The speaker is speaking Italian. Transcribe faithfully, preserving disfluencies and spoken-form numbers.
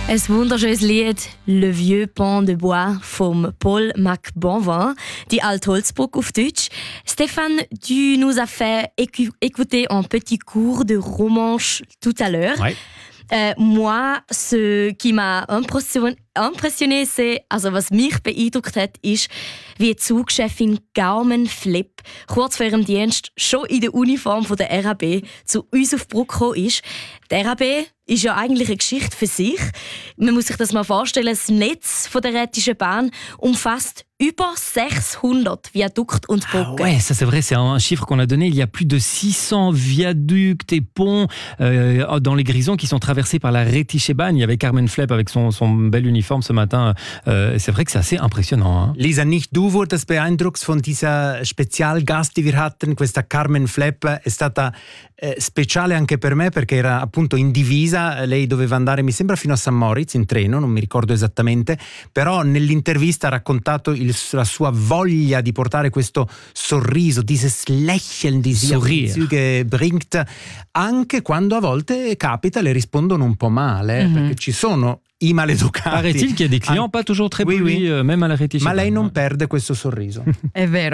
Ein wunderschönes Lied, Le Vieux Pont de Bois vom Paul McBonvin, die Alte Holzbrücke auf Deutsch. Stéphane, tu nous as fait écu- écouter un petit cours de romanche tout à l'heure. Ouais. Euh, moi, ce qui m'a impression- impressionné, c'est, also was mich beeindruckt hat, ist, wie die Zugchefin Carmen Flepp kurz vor ihrem Dienst schon in der Uniform von der R A B zu uns auf die Brücke gekommen ist. Die R A B ist ja eigentlich eine Geschichte für sich. Man muss sich das mal vorstellen, das Netz von der Rhätischen Bahn umfasst über sechshundert Viadukte und Brücken. Ah ouais, ça c'est vrai, c'est un chiffre qu'on a donné. Il y a plus de six cents viaducs et ponts euh, dans les Grisons qui sont traversés par la Rhätische Bahn. Il y avait Carmen Flepp avec son, son bel uniforme ce matin. Euh, c'est vrai que c'est assez impressionnant. Hein? Lisa, nicht du wurdest beeindruckt von dieser Spezialgast, die wir hatten. Questa Carmen Flepp è stata eh, speciale anche per me perché era appunto in divisa. Lei doveva andare, mi sembra, fino a San Moritz in treno, non mi ricordo esattamente, però nell'intervista ha raccontato il, la sua voglia di portare questo sorriso, dieses Lächeln, die sie auf die Züge bringt, anche quando a volte capita le rispondono un po' male, mm-hmm. perché ci sono i maleducati. Paraît-il qu'il y a des clients ah, pas toujours très oui, polis, oui. même à la Rhätische Bahn. Ma lei non perde questo sorriso. È vero.